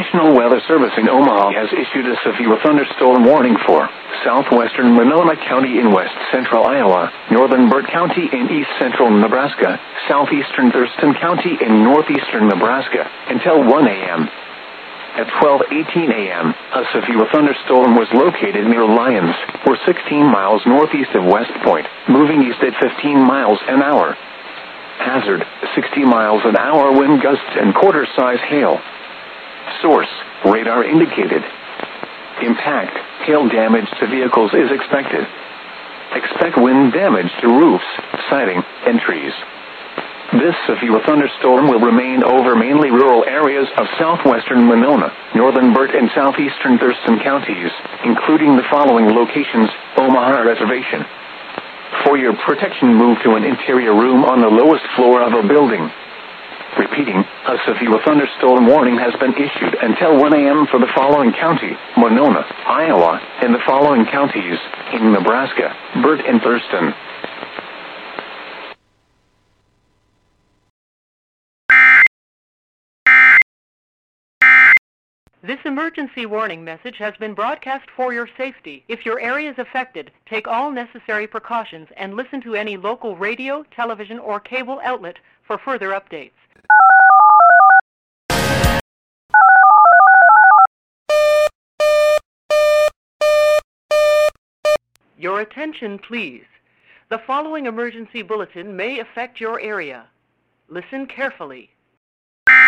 National Weather Service in Omaha has issued a severe thunderstorm warning for southwestern Winona County in west central Iowa, northern Burt County in east central Nebraska, southeastern Thurston County in northeastern Nebraska, until 1 a.m. At 12:18 a.m., a severe thunderstorm was located near Lyons, or 16 miles northeast of West Point, moving east at 15 miles an hour. Hazard, 60 miles an hour wind gusts and quarter-size hail. Source, radar indicated. Impact, hail damage to vehicles is expected. Expect wind damage to roofs, siding, and trees. This severe thunderstorm will remain over mainly rural areas of southwestern Winona, northern Burt, and southeastern Thurston counties, including the following locations: Omaha Reservation. For your protection, move to an interior room on the lowest floor of a building. Repeating, a severe thunderstorm warning has been issued until 1 a.m. for the following county: Winona, Iowa, and the following counties in Nebraska: Burt and Thurston. This emergency warning message has been broadcast for your safety. If your area is affected, take all necessary precautions and listen to any local radio, television, or cable outlet for further updates. Your attention, please. The following emergency bulletin may affect your area. Listen carefully.